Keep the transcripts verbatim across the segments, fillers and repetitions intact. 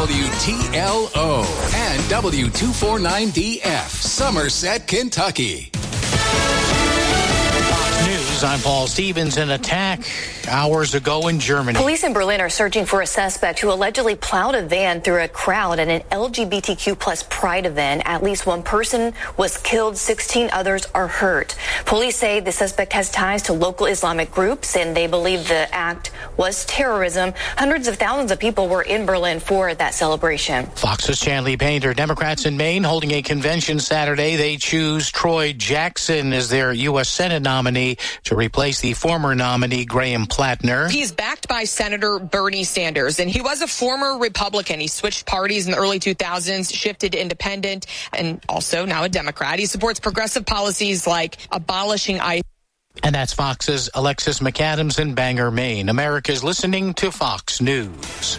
W T L O and W two forty-nine D F, Somerset, Kentucky. News, I'm Paul Stevens. An attack hours ago in Germany. Police in Berlin are searching for a suspect who allegedly plowed a van through a crowd at an L G B T Q plus pride event. At least one person was killed, sixteen others are hurt. Police say the suspect has ties to local Islamic groups, and they believe the act was terrorism. Hundreds of thousands of people were in Berlin for that celebration. Fox's Chanley Painter. Democrats in Maine holding a convention Saturday. They choose Troy Jackson as their U S Senate nominee to replace the former nominee, Graham Plattner. He's backed by Senator Bernie Sanders, and he was a former Republican. He switched parties in the early two thousands, shifted to independent, and also now a Democrat. He supports progressive policies like abolishing ICE. And that's Fox's Alexis McAdams in Bangor, Maine. America's listening to Fox News.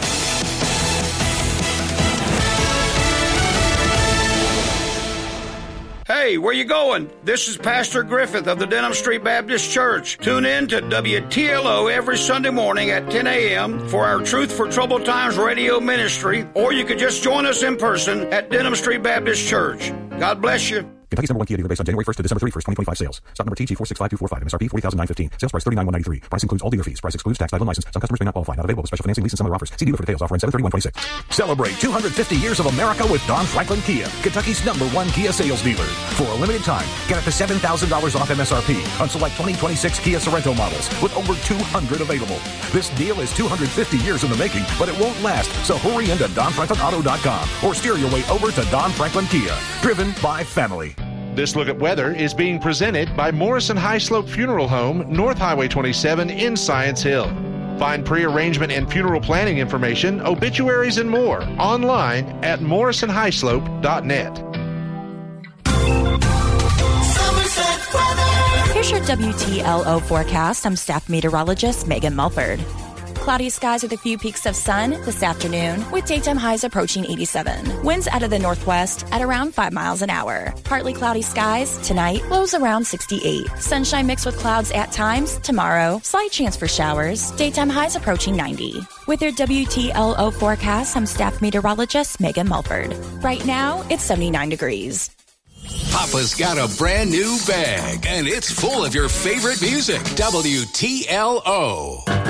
Hey, where you going? This is Pastor Griffith of the Denham Street Baptist Church. Tune in to W T L O every Sunday morning at ten a.m. for our Truth for Troubled Times radio ministry, or you could just join us in person at Denham Street Baptist Church. God bless you. Kentucky's number one Kia dealer based on January first to December thirty-first, twenty twenty-five sales. Stock number T T four six five two four five. M S R P forty thousand nine hundred fifteen. Sales price thirty-nine thousand one hundred ninety-three. Price includes all dealer fees. Price excludes tax, title, and license. Some customers may not qualify. Not available with special financing, lease, and some other offers. See dealer for details. Offer in seven thirty-one twenty-six. Celebrate two hundred fifty years of America with Don Franklin Kia, Kentucky's number one Kia sales dealer. For a limited time, get up to seven thousand dollars off M S R P on select twenty twenty-six Kia Sorento models with over two hundred available. This deal is two hundred fifty years in the making, but it won't last. So hurry into Don Franklin Auto dot com or steer your way over to Don Franklin Kia, driven by family. This look at weather is being presented by Morrison High Slope Funeral Home, North Highway twenty-seven in Science Hill. Find pre-arrangement and funeral planning information, obituaries, and more online at morrison high slope dot net. Here's your W T L O forecast. I'm staff meteorologist Megan Mulford. Cloudy skies with a few peaks of sun this afternoon, with daytime highs approaching eighty-seven. Winds out of the northwest at around five miles an hour. Partly cloudy skies tonight, lows around sixty-eight. Sunshine mixed with clouds at times tomorrow. Slight chance for showers. Daytime highs approaching ninety. With your W T L O forecast, I'm staff meteorologist Megan Mulford. Right now, it's seventy-nine degrees. Papa's got a brand new bag, and it's full of your favorite music. W T L O.